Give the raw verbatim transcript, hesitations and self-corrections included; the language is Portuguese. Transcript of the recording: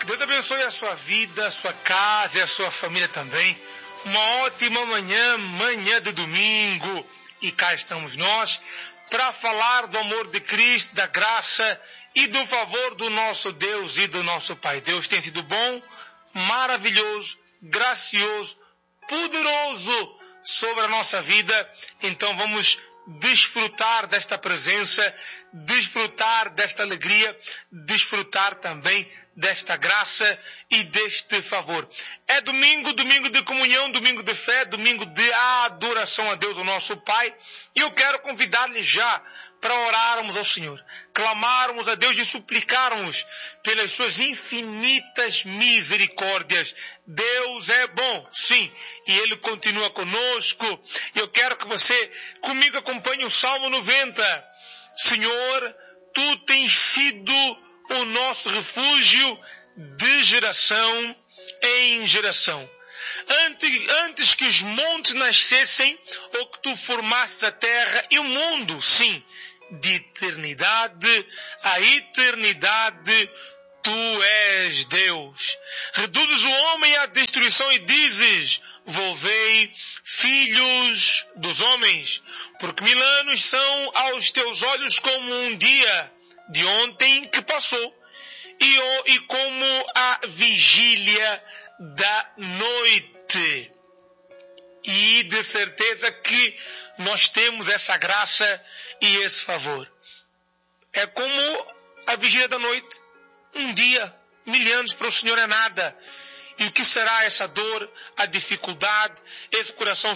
Deus abençoe a sua vida, a sua casa e a sua família também. Uma ótima manhã, manhã de domingo. E cá estamos nós para falar do amor de Cristo, da graça e do favor do nosso Deus e do nosso Pai. Deus tem sido bom, maravilhoso, gracioso, poderoso sobre a nossa vida. Então vamos desfrutar desta presença, desfrutar desta alegria, desfrutar também desta graça e deste favor. É domingo, domingo de comunhão, domingo de fé, domingo de adoração a Deus, o nosso Pai. E eu quero convidar-lhe já para orarmos ao Senhor, clamarmos a Deus e suplicarmos pelas suas infinitas misericórdias. Deus é bom, sim, e Ele continua conosco. Eu quero que você comigo acompanhe o Salmo noventa. Senhor, Tu tens sido o nosso refúgio de geração em geração. Antes, antes que os montes nascessem, ou que Tu formasses a terra e o mundo, sim, de eternidade a eternidade, Tu és Deus. Reduzes o homem à destruição e dizes: volvei, filhos dos homens, porque mil anos são aos Teus olhos como um dia de ontem que passou, e, e como a vigília da noite. E de certeza que nós temos essa graça e esse favor. É como a vigília da noite. Um dia, mil anos para o Senhor é nada. E o que será essa dor, a dificuldade, esse coração